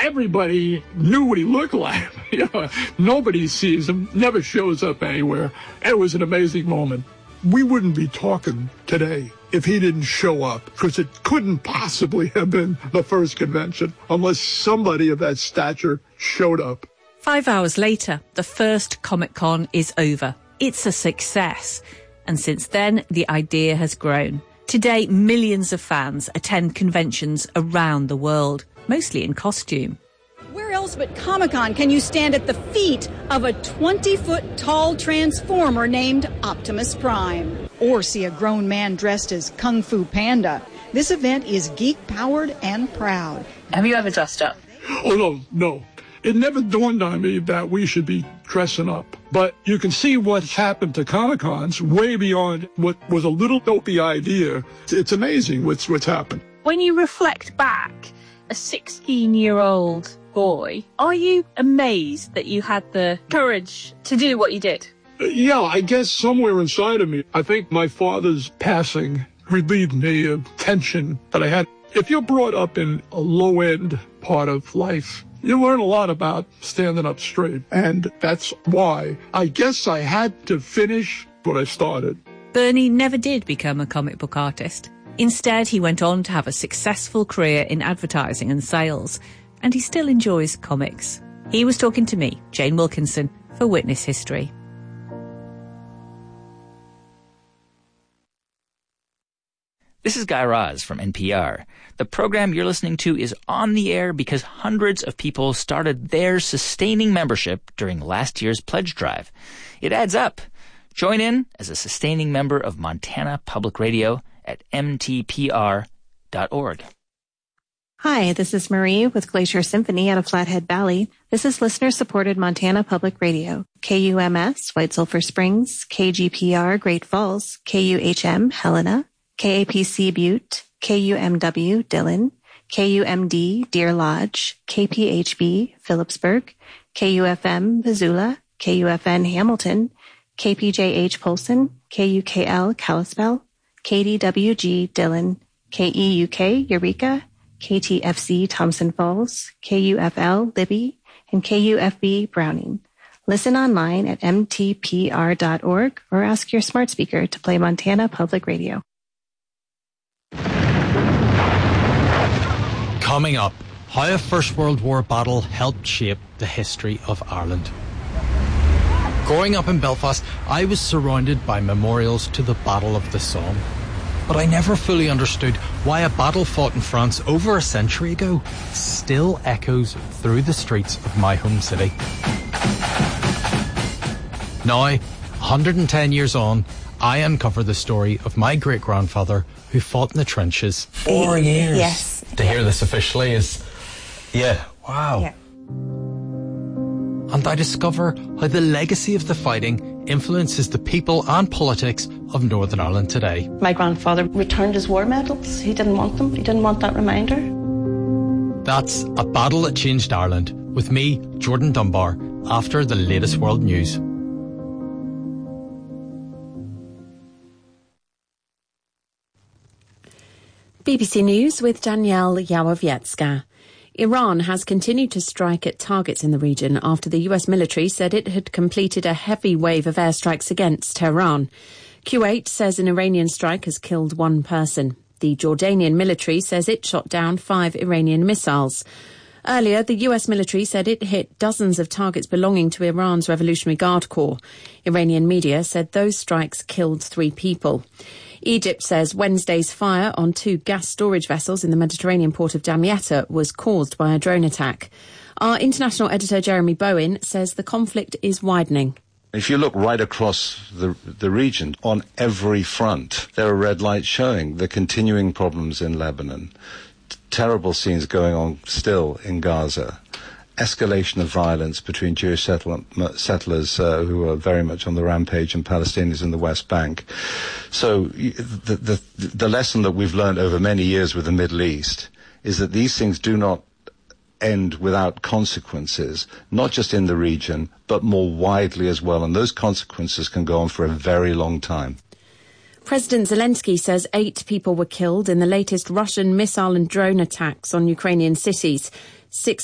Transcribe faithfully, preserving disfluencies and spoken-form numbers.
everybody knew what he looked like. You know, nobody sees him, never shows up anywhere. It was an amazing moment. We wouldn't be talking today if he didn't show up, because it couldn't possibly have been the first convention unless somebody of that stature showed up. Five hours later, the first Comic-Con is over. It's a success. And since then, the idea has grown. Today, millions of fans attend conventions around the world, mostly in costume. Where else but Comic-Con can you stand at the feet of a twenty-foot tall Transformer named Optimus Prime? Or see a grown man dressed as Kung Fu Panda? This event is geek-powered and proud. Have you ever dressed up? Oh, no, no. It never dawned on me that we should be dressing up. But you can see what's happened to Comic-Cons way beyond what was a little dopey idea. It's amazing what's, what's happened. When you reflect back, a sixteen-year-old boy, are you amazed that you had the courage to do what you did? Yeah, I guess somewhere inside of me, I think my father's passing relieved me of tension that I had. If you're brought up in a low-end part of life, you learn a lot about standing up straight. And that's why I guess I had to finish what I started. Bernie never did become a comic book artist. Instead, he went on to have a successful career in advertising and sales. And he still enjoys comics. He was talking to me, Jane Wilkinson, for Witness History. This is Guy Raz from N P R. The program you're listening to is on the air because hundreds of people started their sustaining membership during last year's pledge drive. It adds up. Join in as a sustaining member of Montana Public Radio at m t p r dot org. Hi, this is Marie with Glacier Symphony out of Flathead Valley. This is listener-supported Montana Public Radio. K U M S, White Sulphur Springs, K G P R, Great Falls, K U H M, Helena, K A P C Butte, K U M W, Dillon, K U M D, Deer Lodge, K P H B, Phillipsburg, K U F M, Missoula, K U F N, Hamilton, K P J H, Polson, K U K L, Kalispell, K D W G, Dillon, K E U K, Eureka, K T F C, Thompson Falls, K U F L, Libby, and K U F B, Browning. Listen online at m t p r dot org or ask your smart speaker to play Montana Public Radio. Coming up, how a First World War battle helped shape the history of Ireland. Growing up in Belfast, I was surrounded by memorials to the Battle of the Somme. But I never fully understood why a battle fought in France over a century ago still echoes through the streets of my home city. Now, one hundred ten years on, I uncover the story of my great-grandfather who fought in the trenches. Four years. Yes. To hear this officially is, yeah, wow. Yeah. And I discover how the legacy of the fighting influences the people and politics of Northern Ireland today. My grandfather returned his war medals. He didn't want them. He didn't want that reminder. That's A Battle That Changed Ireland, with me, Jordan Dunbar, after the latest world news. B B C News with Danielle Yawowiecka. Iran has continued to strike at targets in the region after the U S military said it had completed a heavy wave of airstrikes against Tehran. Kuwait says an Iranian strike has killed one person. The Jordanian military says it shot down five Iranian missiles. Earlier, the U S military said it hit dozens of targets belonging to Iran's Revolutionary Guard Corps. Iranian media said those strikes killed three people. Egypt says Wednesday's fire on two gas storage vessels in the Mediterranean port of Damietta was caused by a drone attack. Our international editor Jeremy Bowen says the conflict is widening. If you look right across the the region, on every front, there are red lights showing the continuing problems in Lebanon, t- terrible scenes going on still in Gaza, escalation of violence between Jewish settle- settlers uh, who are very much on the rampage and Palestinians in the West Bank. So the, the, the lesson that we've learned over many years with the Middle East is that these things do not end without consequences, not just in the region, but more widely as well. And those consequences can go on for a very long time. President Zelensky says eight people were killed in the latest Russian missile and drone attacks on Ukrainian cities. Six